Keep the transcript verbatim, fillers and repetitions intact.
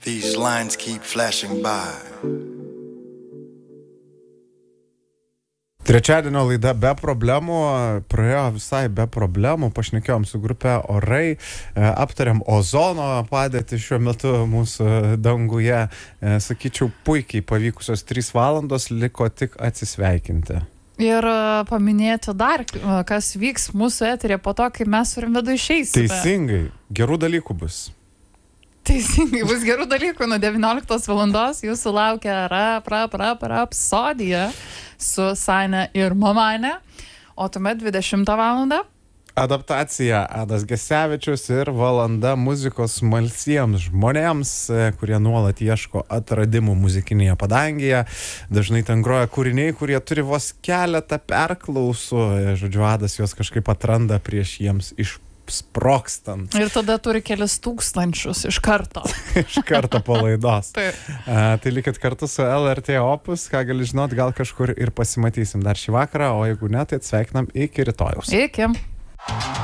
These lines keep flashing by. Trečiadienio laida be problemų, praėjo visai be problemų, pašnekėjom su grupė Orai, aptariam ozono padėtį šiuo metu mūsų danguje, sakyčiau, puikiai pavykusios trys valandos, liko tik atsisveikinti. Ir paminėti dar, kas vyks mūsų eterė po to, kai mes turim vidų išeisime. Teisingai, gerų dalykų bus. Teisingai, bus gerų dalykų. Nuo devynioliktos valandos jūsų laukia rap, rap, rap, rap, sodija su Saine ir Mamane. O tuomet dvidešimtą valandą adaptacija Adas Gesevičius ir valanda muzikos smalsiems žmonėms, kurie nuolat ieško atradimų muzikinėje padangėje. Dažnai ten groja kūriniai, kurie turi vos keletą perklausų. Žodžiu, Adas juos kažkaip atranda prieš jiems iš sprokstant. Ir tada turi kelis tūkstančius iš karto. iš karto po laidos. Taip. Uh, tai likit kartu su L R T Opus, ką gali žinot, gal kažkur ir pasimatysim dar šį vakarą, o jeigu ne, tai atsveikinam iki rytojaus. Iki.